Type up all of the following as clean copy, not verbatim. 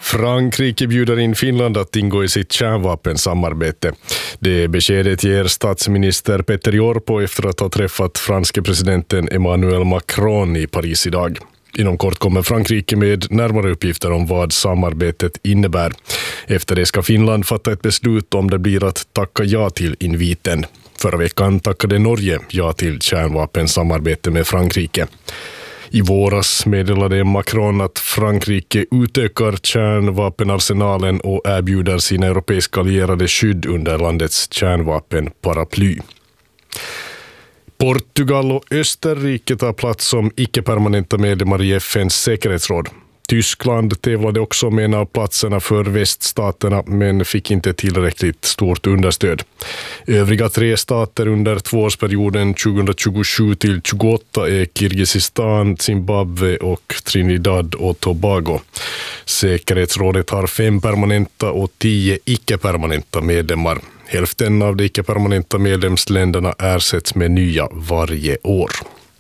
Frankrike bjuder in Finland att ingå i sitt kärnvapensamarbete. Det beskedet ger statsminister Peter Jorpo efter att ha träffat franske presidenten Emmanuel Macron i Paris idag. Inom kort kommer Frankrike med närmare uppgifter om vad samarbetet innebär. Efter det ska Finland fatta ett beslut om det blir att tacka ja till inviten. Förra veckan tackade Norge ja till kärnvapensamarbete med Frankrike. I våras meddelade Macron att Frankrike utökar kärnvapenarsenalen och erbjuder sina europeiska allierade skydd under landets kärnvapenparaply. Portugal och Österrike tar plats som icke-permanenta medlemmar i FNs säkerhetsråd. Tyskland tävlade också med en av platserna för väststaterna men fick inte tillräckligt stort understöd. Övriga 3 stater under tvåårsperioden 2027 till 2028 är Kirgisistan, Zimbabwe och Trinidad och Tobago. Säkerhetsrådet har 5 permanenta och 10 icke-permanenta medlemmar. Hälften av de icke-permanenta medlemsländerna ersätts med nya varje år.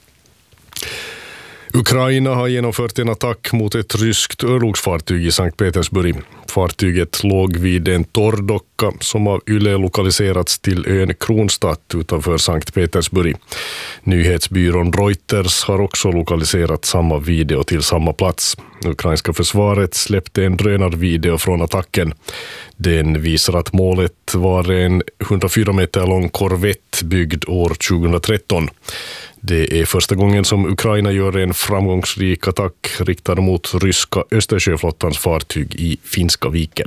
Ukraina har genomfört en attack mot ett ryskt örlogsfartyg i Sankt Petersburg. Fartyget låg vid en torrdocka som av YLE lokaliserats till ön Kronstadt utanför Sankt Petersburg. Nyhetsbyrån Reuters har också lokaliserat samma video till samma plats. Ukrainska försvaret släppte en drönarvideo från attacken. Den visar att målet var en 104 meter lång korvett byggd år 2013. Det är första gången som Ukraina gör en framgångsrik attack riktad mot ryska Östersjöflottans fartyg i Finska viken.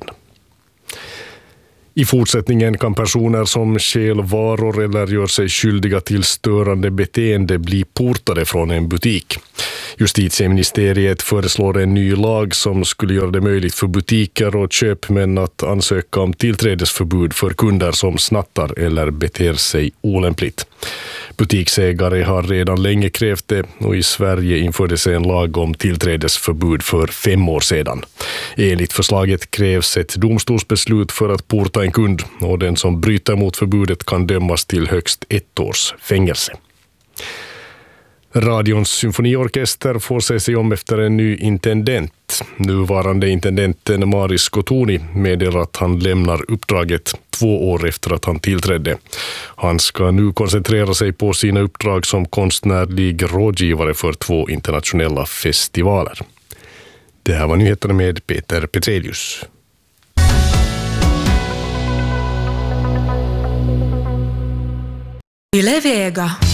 I fortsättningen kan personer som stjäl varor eller gör sig skyldiga till störande beteende bli portade från en butik. Justitieministeriet föreslår en ny lag som skulle göra det möjligt för butiker och köpmän att ansöka om tillträdesförbud för kunder som snattar eller beter sig olämpligt. Butiksägare har redan länge krävt det och i Sverige infördes en lag om tillträdesförbud för 5 år sedan. Enligt förslaget krävs ett domstolsbeslut för att porta en kund och den som bryter mot förbudet kan dömas till högst 1 års fängelse. Radions symfoniorkester får se sig om efter en ny intendent. Nuvarande intendenten Maris Kotuni meddelar att han lämnar uppdraget 2 år efter att han tillträdde. Han ska nu koncentrera sig på sina uppdrag som konstnärlig rådgivare för 2 internationella festivaler. Det här var nyheterna med Peter Petrelius. Yle Vega.